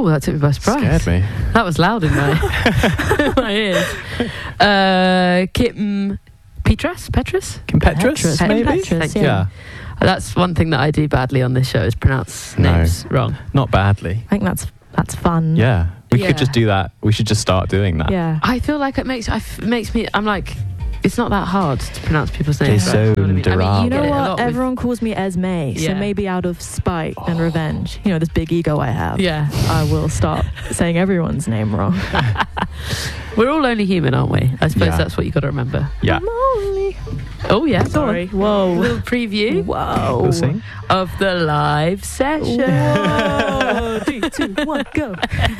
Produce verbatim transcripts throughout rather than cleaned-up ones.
Oh, that took me by surprise. Scared me. That was loud in my, my ears. Uh, Kim Petras? Petrus? Kim Petras, Petrus, maybe? Kim Petras, Thank you. yeah. That's one thing that I do badly on this show is pronounce No. names wrong. Not badly. I think that's that's fun. Yeah. We Yeah. could just do that. We should just start doing that. Yeah. I feel like it makes I f- it makes me. I'm like, it's not that hard to pronounce people's names. Jason right? You know what I mean? I mean, Deral. You get know it a what? lot with- Everyone calls me Esme, so Yeah. maybe out of spite and revenge, you know, this big ego I have, Yeah, I will stop saying everyone's name wrong. we're all only human, aren't we? I suppose Yeah. that's what you got to remember. Yeah. I'm only- Oh yeah, go on. Sorry. Whoa. Little preview Whoa. We'll sing. of the live session. Whoa. Three, two, one, go.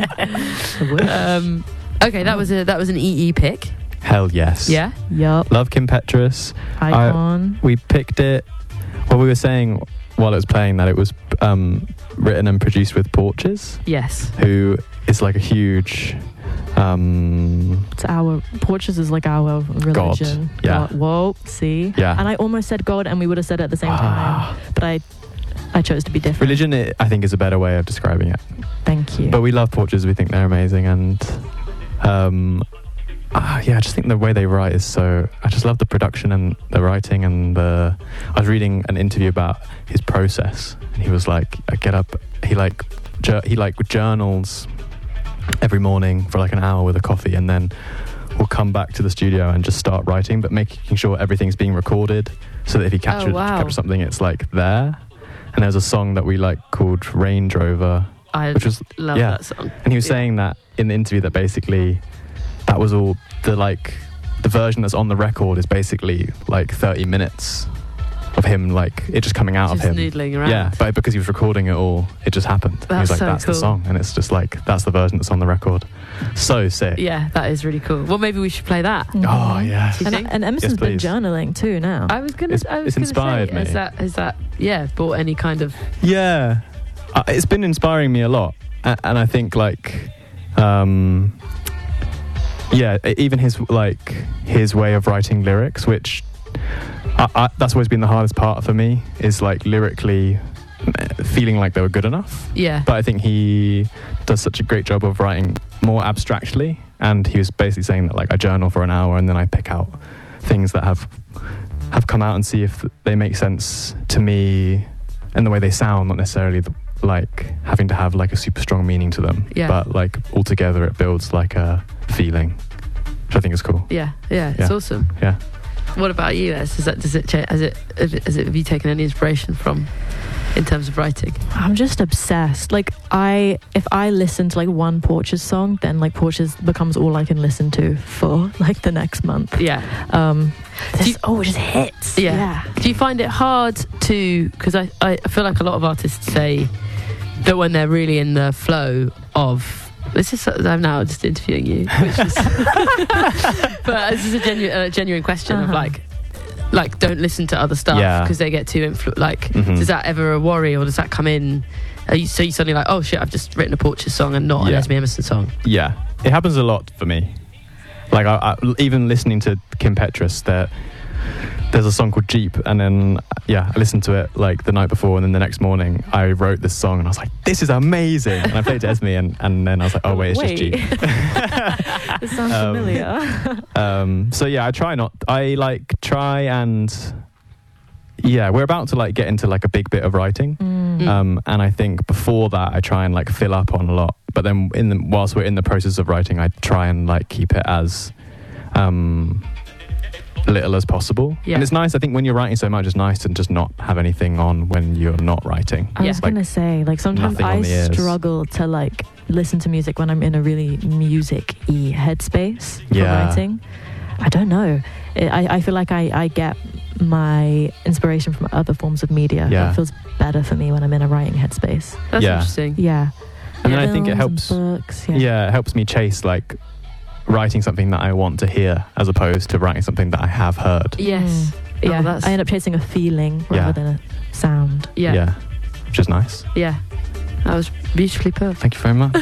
um, okay, that was a that was an E E pick. Hell yes. Yeah. Yup. Love Kim Petras. Icon. We picked it. Well, we were saying while it was playing that it was um, written and produced with Porches, Yes. who is like a huge. Um, It's our Porches is like our religion. yeah. God. Whoa. See. Yeah. And I almost said God, and we would have said it at the same time, but I, I chose to be different. religion, it, I think, is a better way of describing it. Thank you. But we love Porches. We think they're amazing, and um, ah, yeah, I just think the way they write is so. I just love the production and the writing and the. I was reading an interview about his process, and he was like, "I get up." He like, ju- he like journals every morning for like an hour with a coffee, and then we'll come back to the studio and just start writing, but making sure everything's being recorded so that if he captures, Oh, wow. captures something, it's like there. And there's a song that we like called Range Rover, I which was love yeah. that song. and he was Yeah. saying that in the interview that basically that was all the like the version that's on the record is basically like thirty minutes of him, like it just coming out Just of him. noodling around. Yeah, but because he was recording it all, it just happened. he was That's like, so that's cool. the song, and it's just like that's the version that's on the record. So sick. Yeah, that is really cool. Well, maybe we should play that. Mhm. Oh yeah. Do you And, think? and Emerson's Yes, been please. journaling too now. I was gonna. It's- I was it's gonna inspired say, me. Is that? Is that? Yeah, brought any kind of. Yeah, uh, it's been inspiring me a lot, A- and I think like, um, yeah, e- even his like his way of writing lyrics, which I, I, that's always been the hardest part for me, is like lyrically uh, feeling like they were good enough. Yeah. But I think he does such a great job of writing more abstractly, and he was basically saying that like I journal for an hour and then I pick out things that have have come out and see if they make sense to me and the way they sound, not necessarily the, like having to have like a super strong meaning to them. Yeah. But like altogether it builds like a feeling, which I think is cool. Yeah. Yeah. It's Yeah. awesome. Yeah. What about you, Ez? Is that does it change? Has it? Has it? Has it? Have you taken any inspiration from, in terms of writing? I'm just obsessed. Like I, if I listen to like one Porches song, then like Porches becomes all I can listen to for like the next month. Yeah. Um, Do you- this- oh, it just hits. Yeah. Do you find it hard to? Because I, I feel like a lot of artists say that when they're really in the flow of. This is I'm now just interviewing you, which is, but this is a genuine, a genuine question of Uh-huh. like, like don't listen to other stuff Yeah. because they get too influ- Like, Mhm. does that ever a worry, or does that come in? Are you, so you suddenly like, oh shit, I've just written a Porches song and not an Yeah. Esme Emerson song. Yeah, it happens a lot for me. Like I, I, even listening to Kim Petras, there, there's a song called Jeep, and then yeah, I listened to it like the night before, and then the next morning I wrote this song, and I was like, "This is amazing!" And I played it to Esme, and, and then I was like, "Oh wait, it's Wait. just Jeep." This sounds Um, familiar. um, so yeah, I try not. I like try and yeah, we're about to like get into like a big bit of writing. Mm. Um, and I think before that, I try and like fill up on a lot. But then, in the, whilst we're in the process of writing, I try and like keep it as um, little as possible. Yeah. And it's nice. I think when you're writing so much, it's nice to just not have anything on when you're not writing. I was Yeah. gonna say, like sometimes nothing on I the ears. struggle to like listen to music when I'm in a really music-y headspace for Yeah. writing. I don't know. I, I I feel like I, I get my inspiration from other forms of media. Yeah. It feels better for me when I'm in a writing headspace. That's Yeah. interesting. Yeah. And then I think it Films helps. and Books, Yeah. yeah. it helps me chase like writing something that I want to hear, as opposed to writing something that I have heard. Yes. Mm. Oh, Yeah. that's- I end up chasing a feeling Yeah. rather than a sound. Yeah. yeah, which is nice. Yeah. That was beautifully put. Thank you very much.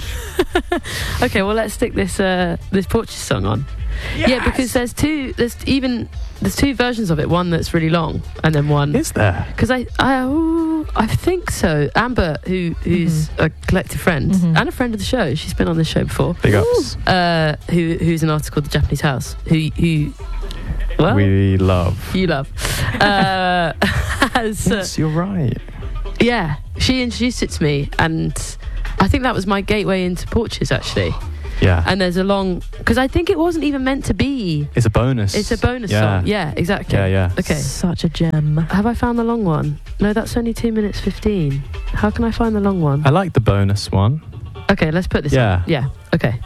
Okay, well let's stick this uh, this Porches song on. Yeah, because there's two. There's even there's two versions of it. One that's really long, and then one Is there? because I I ooh, I think so. Amber, who who's Mhm. a collective friend Mhm. and a friend of the show, she's been on this show before. Big ups. Uh, who who's an artist called The Japanese House? Who who well We love. you love. Uh, has, uh, Yes, you're right. yeah, she introduced it to me, and I think that was my gateway into Porches actually. Yeah. And there's a long because I think it wasn't even meant to be. It's a bonus. It's a bonus yeah. song. Yeah, exactly. Yeah, yeah. Okay. Such a gem. Have I found the long one? No, that's only two minutes fifteen. How can I find the long one? I like the bonus one. Okay, let's put this Yeah. on. Yeah. Okay.